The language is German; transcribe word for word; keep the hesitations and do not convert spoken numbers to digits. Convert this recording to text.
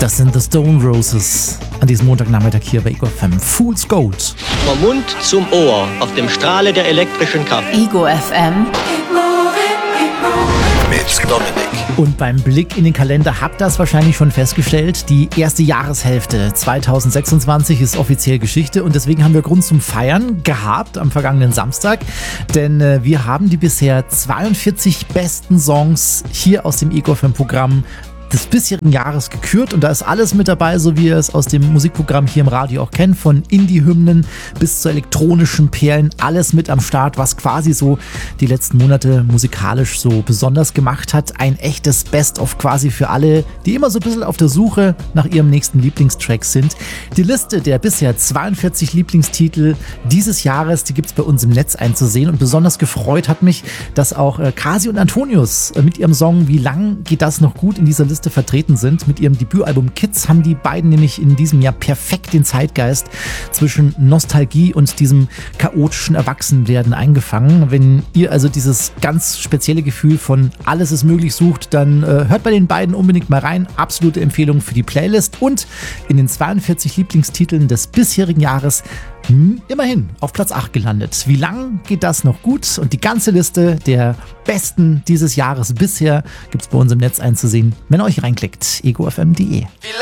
Das sind The Stone Roses an diesem Montagnachmittag hier bei Ego F M. Fool's Gold. Vom Mund zum Ohr auf dem Strahle der elektrischen Kraft. Ego F M. Mit Dominik. Und beim Blick in den Kalender habt ihr das wahrscheinlich schon festgestellt. Die erste Jahreshälfte zwanzig sechsundzwanzig ist offiziell Geschichte und deswegen haben wir Grund zum Feiern gehabt am vergangenen Samstag. Denn äh, wir haben die bisher zweiundvierzig besten Songs hier aus dem Ego F M-Programm des bisherigen Jahres gekürt und da ist alles mit dabei, so wie ihr es aus dem Musikprogramm hier im Radio auch kennt, von Indie-Hymnen bis zu elektronischen Perlen, alles mit am Start, was quasi so die letzten Monate musikalisch so besonders gemacht hat. Ein echtes Best-of quasi für alle, die immer so ein bisschen auf der Suche nach ihrem nächsten Lieblingstrack sind. Die Liste der bisher zweiundvierzig Lieblingstitel dieses Jahres, die gibt es bei uns im Netz einzusehen und besonders gefreut hat mich, dass auch äh, Kasi und Antonius äh, mit ihrem Song Wie lang geht das noch gut in dieser Liste vertreten sind. Mit ihrem Debütalbum Kids haben die beiden nämlich in diesem Jahr perfekt den Zeitgeist zwischen Nostalgie und diesem chaotischen Erwachsenwerden eingefangen. Wenn ihr also dieses ganz spezielle Gefühl von alles ist möglich sucht, dann äh, hört bei den beiden unbedingt mal rein. Absolute Empfehlung für die Playlist und in den zweiundvierzig Lieblingstiteln des bisherigen Jahres immerhin auf Platz acht gelandet. Wie lang geht das noch gut? Und die ganze Liste der besten dieses Jahres bisher gibt es bei uns im Netz einzusehen, wenn ihr euch reinklickt. ego f m punkt de.